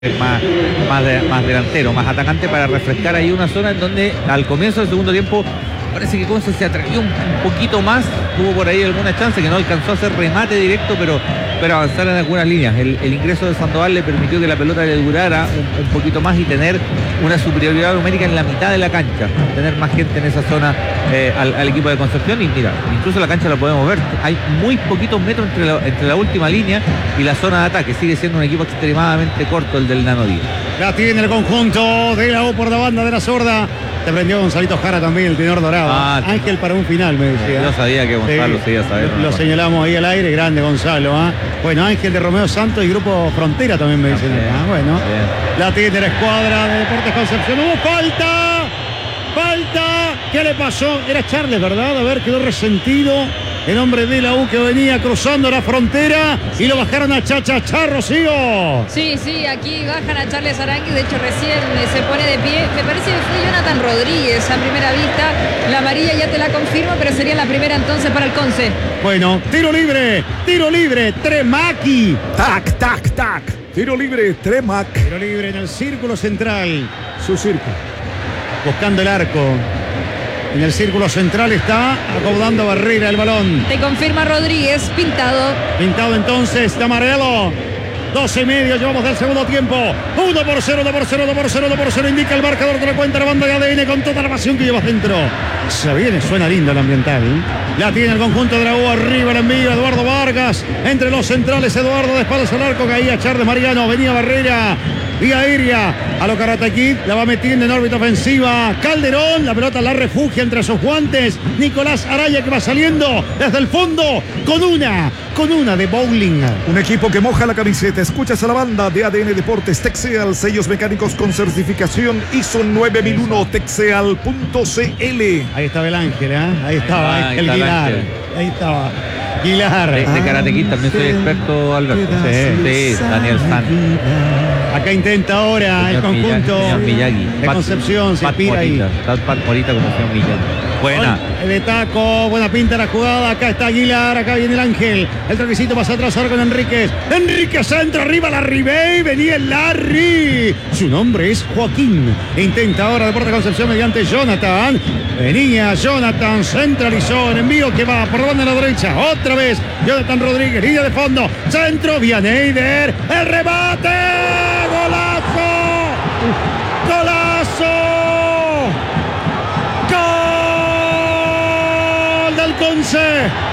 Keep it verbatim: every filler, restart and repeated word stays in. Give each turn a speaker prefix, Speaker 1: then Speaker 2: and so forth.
Speaker 1: Más, más, de, más delantero, más atacante, para refrescar ahí una zona en donde al comienzo del segundo tiempo parece que Conce se atrevió un, un poquito más, tuvo por ahí alguna chance que no alcanzó a hacer remate directo, pero, pero avanzar en algunas líneas. El, el ingreso de Sandoval le permitió que la pelota le durara un, un poquito más y tener una superioridad numérica en la mitad de la cancha, tener más gente en esa zona eh, al, al equipo de Concepción. Y mira, incluso la cancha la podemos ver, hay muy poquitos metros entre la, entre la última línea y la zona de ataque. Sigue siendo un equipo extremadamente corto el del Nano Díaz.
Speaker 2: La tiene el conjunto de la U por la banda de la Sorda. Te prendió Gonzalito Jara también, el tenor dorado. Ah, Ángel para un final, me decía.
Speaker 1: Yo sabía que Gonzalo sí, se iba a saber.
Speaker 2: Lo, lo señalamos ahí al aire, grande Gonzalo. ¿eh? Bueno, Ángel de Romeo Santos y Grupo Frontera también me dicen. Ah, bueno, bien. La tiene la escuadra de Deportes Concepción. ¡Hubo falta! ¡Falta! ¿Qué le pasó? Era Charles, ¿verdad? A ver, quedó resentido el hombre de la U que venía cruzando la frontera y lo bajaron a Chachachá, Rocío.
Speaker 3: Sí, sí, aquí bajan a Charles Aránguiz, de hecho recién se pone de pie. Me parece que fue Jonathan Rodríguez a primera vista. La amarilla ya te la confirmo, pero sería la primera entonces para el Conce.
Speaker 2: Bueno, tiro libre, tiro libre, Tremaki.
Speaker 4: Tac, tac, tac. Tiro libre, Tremac.
Speaker 2: Tiro libre en el círculo central. Su círculo. Buscando el arco. En el círculo central está acomodando Barrera el balón.
Speaker 3: Te confirma Rodríguez, pintado.
Speaker 2: Pintado entonces, Tamarelo. doce y medio, llevamos del segundo tiempo. uno por cero, uno por cero, uno por cero, uno por cero. Indica el marcador de la cuenta la banda de A D N con toda la pasión que llevas dentro. Se viene, suena lindo el ambiental. La tiene el conjunto de la U, arriba el envío, Eduardo Vargas. Entre los centrales, Eduardo de espaldas al arco, caía Charles Mariano, venía Barrera. Vía aérea a lo Karate Kid, la va metiendo en órbita ofensiva Calderón, la pelota la refugia entre sus guantes. Nicolás Araya que va saliendo desde el fondo con una, con una de bowling.
Speaker 4: Un equipo que moja la camiseta. Escuchas a la banda de A D N Deportes. Texeal, sellos mecánicos con certificación I S O nueve mil uno, texeal punto c l.
Speaker 2: Ahí estaba el Ángel, ¿eh? Ahí estaba
Speaker 1: ahí
Speaker 2: Ángel
Speaker 1: está
Speaker 2: Aguilar.
Speaker 1: Ángel.
Speaker 2: Ahí estaba Aguilar.
Speaker 1: De, de Karate Kid también soy experto, Alberto. Sí, sí, Daniel San.
Speaker 2: Acá intenta ahora
Speaker 1: Señor
Speaker 2: el conjunto
Speaker 1: Miyagi, Miyagi.
Speaker 2: de
Speaker 1: Pat,
Speaker 2: Concepción, se
Speaker 1: Pat
Speaker 2: inspira ahí.
Speaker 1: Morita, Pat, Pat Morita como señor Miyagi. Buena.
Speaker 2: El de taco, buena pinta la jugada. Acá está Aguilar, acá viene el Ángel. El toquecito pasa atrás ahora con Enríquez. Enríquez centro, arriba la Ribey. Venía el Larry. Su nombre es Joaquín. Intenta ahora Deportes Concepción mediante Jonathan. Venía Jonathan, centralizó en envío que va por la banda de la derecha. Otra vez Jonathan Rodríguez, línea de fondo. Centro, Vianeider. El remate. ¡Golazo! ¡Golazo! ¡Gol del Conce!